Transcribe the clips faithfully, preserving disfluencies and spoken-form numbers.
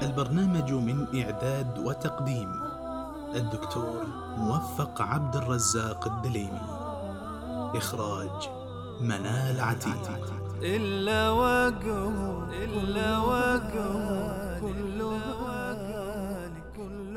البرنامج من إعداد وتقديم الدكتور موفق عبد الرزاق الدليمي. إخراج منال عتيق. إلا وجهه إلا وجهه كلها هالك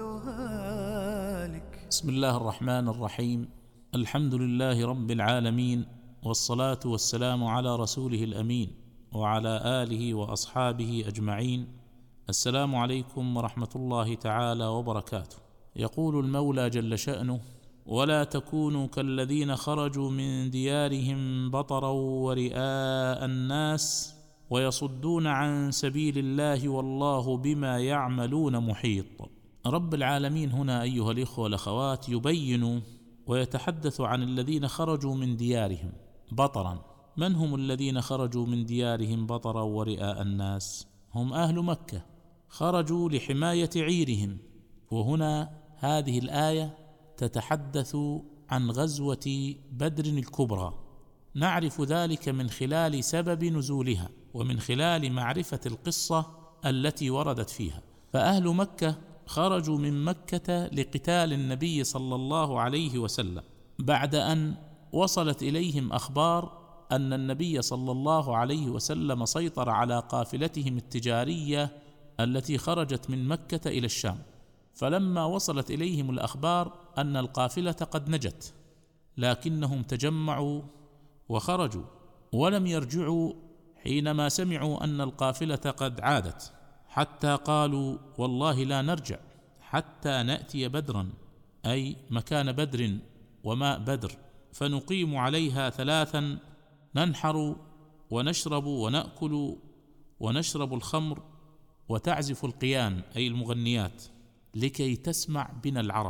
كلها هالك. بسم الله الرحمن الرحيم. الحمد لله رب العالمين، والصلاة والسلام على رسوله الأمين وعلى آله وأصحابه أجمعين. السلام عليكم ورحمة الله تعالى وبركاته. يقول المولى جل شأنه: ولا تكونوا كالذين خرجوا من ديارهم بطرا ورئاء الناس ويصدون عن سبيل الله والله بما يعملون محيط. رب العالمين هنا أيها الإخوة والأخوات يبين ويتحدث عن الذين خرجوا من ديارهم بطرا. من هم الذين خرجوا من ديارهم بطرا ورئاء الناس؟ هم أهل مكة، خرجوا لحماية عيرهم. وهنا هذه الآية تتحدث عن غزوة بدر الكبرى، نعرف ذلك من خلال سبب نزولها ومن خلال معرفة القصة التي وردت فيها. فأهل مكة خرجوا من مكة لقتال النبي صلى الله عليه وسلم بعد أن وصلت إليهم أخبار أن النبي صلى الله عليه وسلم سيطر على قافلتهم التجارية التي خرجت من مكة إلى الشام. فلما وصلت إليهم الأخبار أن القافلة قد نجت، لكنهم تجمعوا وخرجوا ولم يرجعوا حينما سمعوا أن القافلة قد عادت، حتى قالوا: والله لا نرجع حتى نأتي بدرا، أي مكان بدر وماء بدر، فنقيم عليها ثلاثا: ننحر ونشرب ونأكل ونشرب الخمر وتعزف القيان أي المغنيات، لكي تسمع بنا العرب،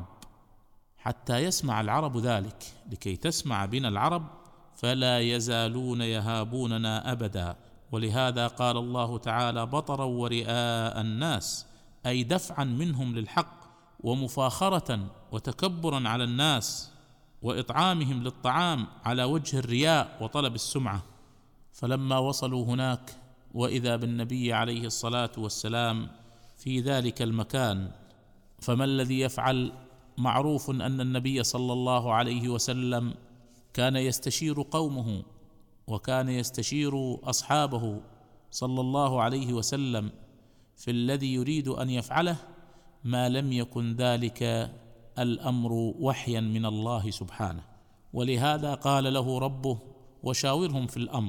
حتى يسمع العرب ذلك، لكي تسمع بنا العرب فلا يزالون يهابوننا أبدا. ولهذا قال الله تعالى: بطرا ورئاء الناس، أي دفعا منهم للحق ومفاخرة وتكبرا على الناس وإطعامهم للطعام على وجه الرياء وطلب السمعة. فلما وصلوا هناك وإذا بالنبي عليه الصلاة والسلام في ذلك المكان، فما الذي يفعل؟ معروف أن النبي صلى الله عليه وسلم كان يستشير قومه وكان يستشير أصحابه صلى الله عليه وسلم في الذي يريد أن يفعله، ما لم يكن ذلك الأمر وحيا من الله سبحانه. ولهذا قال له ربه: وشاورهم في الأمر.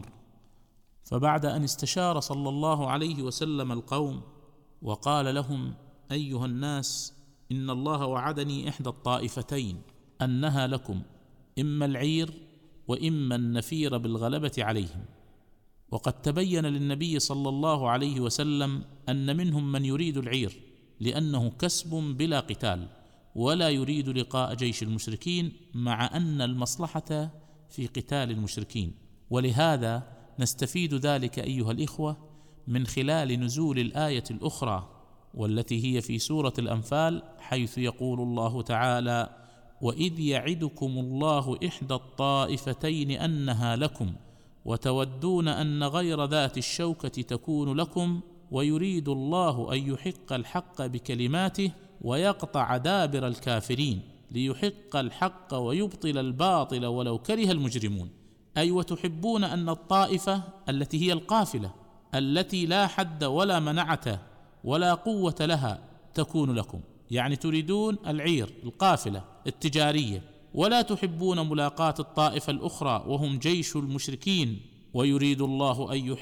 فبعد أن استشار صلى الله عليه وسلم القوم وقال لهم: أيها الناس، إن الله وعدني إحدى الطائفتين أنها لكم، إما العير وإما النفير بالغلبة عليهم. وقد تبين للنبي صلى الله عليه وسلم أن منهم من يريد العير لأنه كسب بلا قتال ولا يريد لقاء جيش المشركين، مع أن المصلحة في قتال المشركين. ولهذا نستفيد ذلك أيها الإخوة من خلال نزول الآية الأخرى والتي هي في سورة الأنفال، حيث يقول الله تعالى: وإذ يعدكم الله إحدى الطائفتين أنها لكم وتودون أن غير ذات الشوكة تكون لكم ويريد الله أن يحق الحق بكلماته ويقطع دابر الكافرين ليحق الحق ويبطل الباطل ولو كره المجرمون. أي وتحبون أن الطائفة التي هي القافلة التي لا حد ولا منعة ولا قوة لها تكون لكم، يعني تريدون العير القافلة التجارية، ولا تحبون ملاقاة الطائفة الأخرى وهم جيش المشركين، ويريد الله أن يحق